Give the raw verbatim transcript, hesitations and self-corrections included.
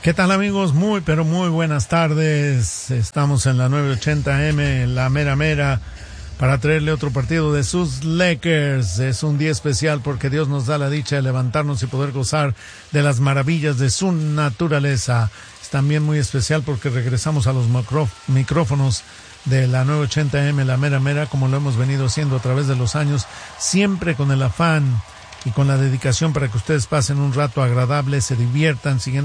¿Qué tal, amigos? Muy, pero muy buenas tardes. Estamos en la nueve ochenta eme, la mera mera, para traerle otro partido de sus Lakers. Es un día especial porque Dios nos da la dicha de levantarnos y poder gozar de las maravillas de su naturaleza. Es también muy especial porque regresamos a los micro, micrófonos de la nueve ochenta eme, la mera mera, como lo hemos venido haciendo a través de los años, siempre con el afán y con la dedicación para que ustedes pasen un rato agradable, se diviertan, siguiendo